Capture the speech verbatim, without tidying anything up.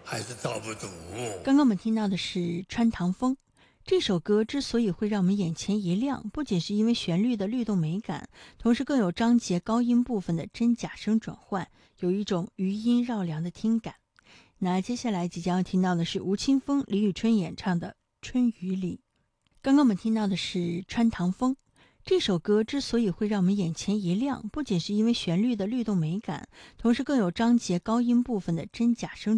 还是道不堵。 刚刚我们听到的是穿堂风。这首歌之所以会让我们眼前一亮，不仅是因为旋律的律动美感，同时更有章节高音部分的真假声转换，有一种余音绕梁的听感。那接下来即将要听到的是吴青峰、李宇春演唱的《春雨里》。刚刚我们听到的是穿堂风。这首歌之所以会让我们眼前一亮，不仅是因为旋律的律动美感，同时更有章节高音部分的真假声